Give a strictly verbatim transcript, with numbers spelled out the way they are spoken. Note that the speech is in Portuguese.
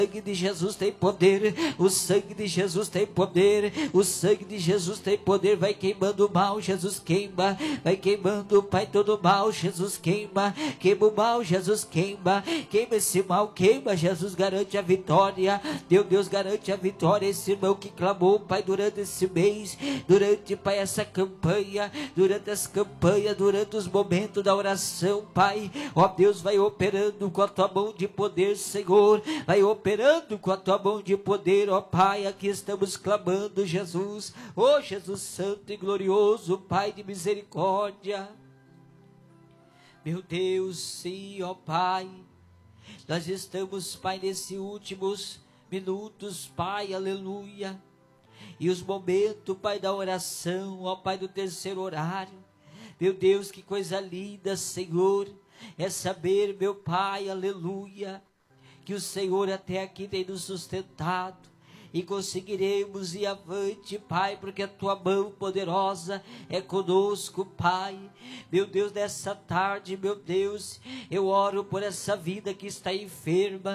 sangue de Jesus tem poder, o sangue de Jesus tem poder, o sangue de Jesus tem poder, vai queimando o mal, Jesus queima, vai queimando, Pai, todo o mal, Jesus queima, queima o mal, Jesus queima, queima esse mal, queima, Jesus garante a vitória, teu Deus garante a vitória, esse irmão que clamou, Pai, durante esse mês, durante, Pai, essa campanha, durante as campanhas, durante os momentos da oração, Pai, ó Deus, vai operando com a tua mão de poder, Senhor, vai operando com a tua mão de poder, ó Pai, aqui estamos clamando, Jesus, ó Jesus santo e glorioso, Pai de misericórdia, meu Deus, sim, ó Pai, nós estamos, Pai, nesses últimos minutos, Pai, aleluia, e os momentos, Pai, da oração, ó Pai, do terceiro horário, meu Deus, que coisa linda, Senhor, é saber, meu Pai, aleluia, que o Senhor até aqui tem nos sustentado, e conseguiremos ir avante, Pai, porque a tua mão poderosa é conosco, Pai. Meu Deus, nessa tarde, meu Deus, eu oro por essa vida que está enferma,